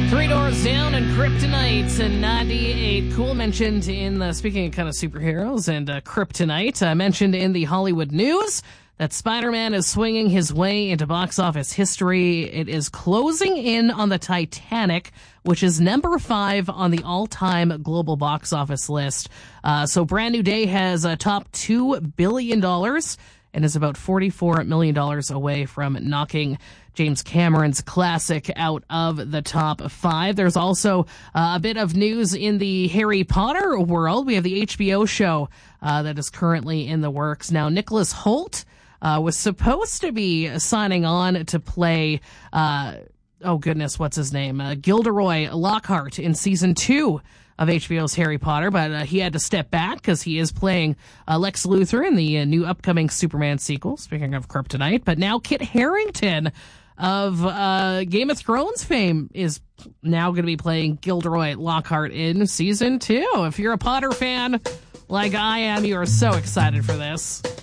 Three Doors Down and Kryptonite and 98. Cool mentioned in the, speaking of kind of superheroes and Kryptonite, mentioned in the Hollywood News that Spider-Man is swinging his way into box office history. It is closing in on the Titanic, which is number 5 on the all-time global box office list. So Brand New Day has topped $2 billion and is about $44 million away from knocking James Cameron's classic out of the top 5. There's also a bit of news in the Harry Potter world. We have the HBO show that is currently in the works. Now, Nicholas Hoult was supposed to be signing on to play, what's his name? Gilderoy Lockhart in season 2 of HBO's Harry Potter, but he had to step back because he is playing Lex Luthor in the new upcoming Superman sequel, speaking of Kryptonite. But now Kit Harington of Game of Thrones fame is now going to be playing Gilderoy Lockhart in season 2. If you're a Potter fan like I am, you are so excited for this.